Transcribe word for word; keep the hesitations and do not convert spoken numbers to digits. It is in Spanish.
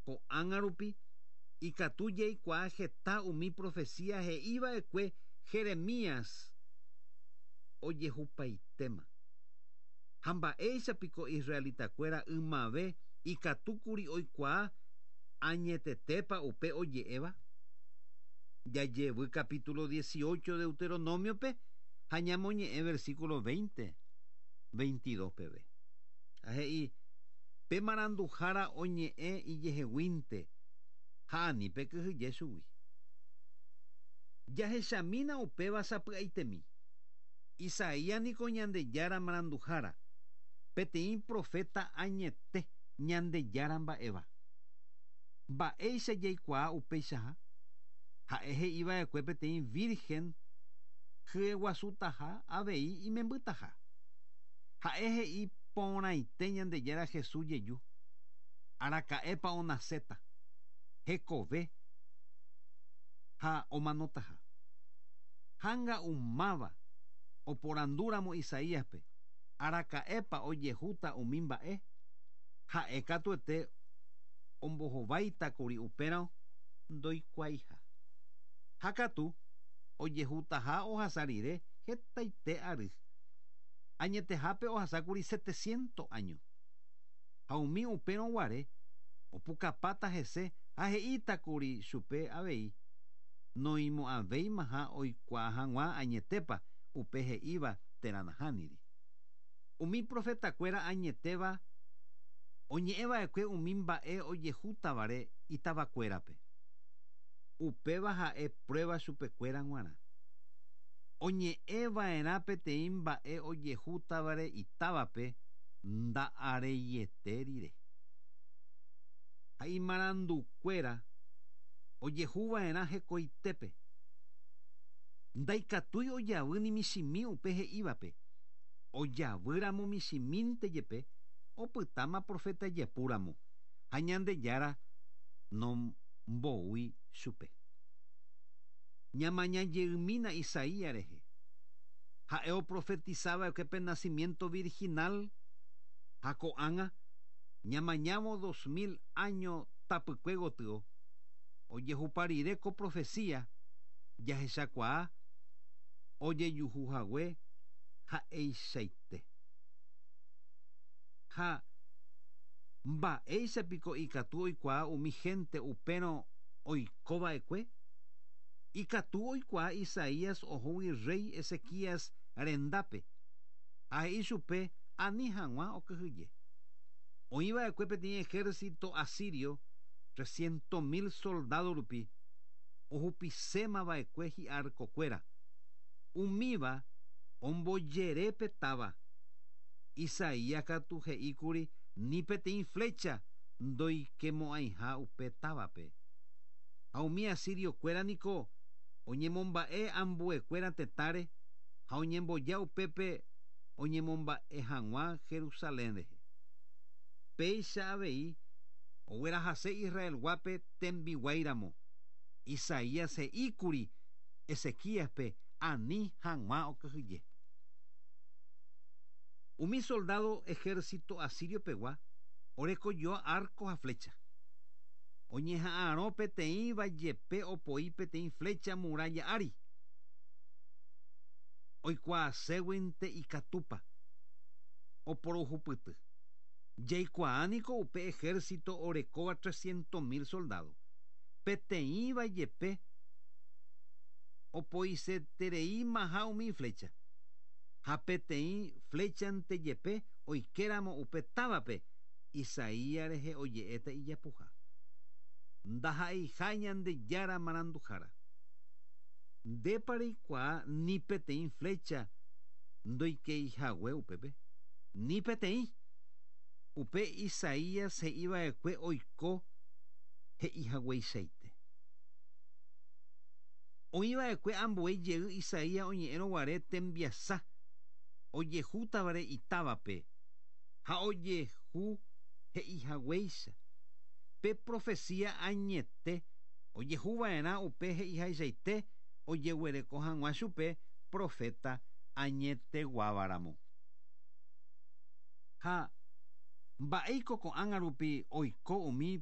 ko'ág̃a rupi ikatu jaikuaa heta umi profecia he'íva'ekue Jeremías ojehupaitéma. Ha mba'éichapiko israelitakuéra ymave ikatúkuri oikuaa añetetépa upe oje'éva. Jajevy capítulo dieciocho Deuteronomiope ha ñamoñe'ẽ versículo veinte, veintidós peve. Ahe'i pe maranduhára oñe'ẽ ijeheguínte ha anípe kyhyje chugui. Jahechamína upéva sapy'aitemi. Isaías niko ñandejára maranduhára peteĩ profeta añete ñandejára mba'éva. Mba'éicha jaikuaa upeichaha. Ha'e he'íva'ekue peteĩ virgen hyeguasutaha avei imembytaha. Ha'e he'i porãite ñandejára Jesús jeju. Araka'épa onaséta, hekove ha omanotaha. Hanga'umáva oporandúramo Isaíaspe. Araka'épa ojehúta umi mba'e. Ha'e katuete ombohováitakuri upérõ ndoikuáiha. Hakatu ojehútaha ohasa rire hetaite ary. Añetehápe ohasákuri setecientos años. Ha umi upérõ guare opukapáta hese ha he'ítakuri chupe avei noimo'ãvéimaha oikuaa hag̃ua añetépa upe he'íva térãnahániri. Umi profetakuéra añetéva oñe'ẽva'ekue umi mba'e ojehútavare itavakuérape. Upéva ha'e prueba chupekuéra g̃uarã. Oñe'ẽva'erã peteĩ mba'e ojehútavare itávape nda'areiete rire. Ha imarandukuéra ojehuva'erã hekoitépe. Ndaikatúi ojavy ni michĩmi upe he'ívape. Ojavýramo michĩmínte jepe opytáma profeta jepúramo ha ñandejára nomboúi chupe. Ñamañajeymína Isaías rehe. Ha'e oprofetizáva'ekue pe nacimiento virginal ha ko'ág̃a ñamañávo dos mil años tapykue gotyo ojehupa rire ko profecía jahechakuaa ojejuhuhague ha'eichaite. Ha mba'éichapiko ikatu oikuaa umi gente upérõ oikova'ekue. Ikatu oikuaa Isaías ohógui rey Ezequías rendápe. Ahe'i chupe ani hag̃ua okyhyje. Oĩva'ekue peteĩ ejército asirio trescientos mil soldado rupi ohupisémava'ekue hi'arkokuéra. Umíva ombojere petáva. Isaías katu he'íkuri ni peteĩ flecha ndoikemo'ãiha upe távape. Ha umi asiriokuéra niko oñemomba'e ambuekuéra tetãre ha oñemboja upépe oñemomba'e hag̃ua Jerusalén rehe. Péicha avei oguerahase Israel guápe tembiguaíramo. Isaías he'íkuri Ezequíaspe ani hag̃ua okyhyje. Umi soldado ejército asirio pegua orekojoa arco ha flecha. Oñeha'ãrõ peteĩ vajepe opoi peteĩ flecha muralla ári. Oikuaaséguinte ikatúpa. Oporohupyty. Jaikuaániko upe ejército orekóva trescientos mil soldado. Peteĩ vajepe opoisetereímaha umi flecha. Ha peteĩ flechantejepe oikeramo upe távape. Isaías rehe oje'éta ijapuha. Ndaha'eiha ñandejára maranduhára. Ndépa reikuaa ni peteĩ flecha ndoikeihague upépe. Ni peteĩ. Upe Isaías he'íva'ekue oiko he'ihagueichaite. Oĩva'ekue ambue jey Isaías oñe'ẽrõguare tembiasa ojehútavare itávape ha ojehu he'ihaguéicha. Pe profecía añete ojehuva'erã upe he'ihaichaite ojeguereko hag̃ua chupe profeta añeteguávaramo. Ha mba'éiko ko'ág̃a rupi oiko umi